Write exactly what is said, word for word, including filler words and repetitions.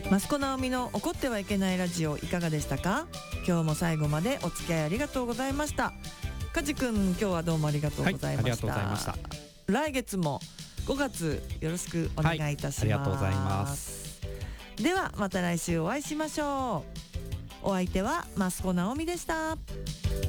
益子直美の怒ってはいけないラジオいかがでしたか？今日も最後までお付き合いありがとうございました。梶くん、今日はどうもありがとうございました。はい、ありがとうございました。来月もごがつよろしくお願いいたします。 はい、ありがとうございます。 ではまた来週お会いしましょう。お相手は益子直美でした。